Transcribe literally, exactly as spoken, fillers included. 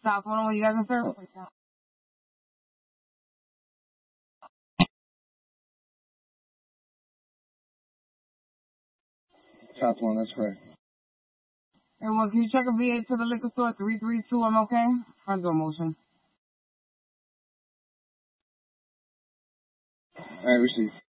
South one oh one, you guys in service? South one, that's correct. And well, can you check a V eight to the liquor store, three three two, I'm okay? Front door motion. All right, receive.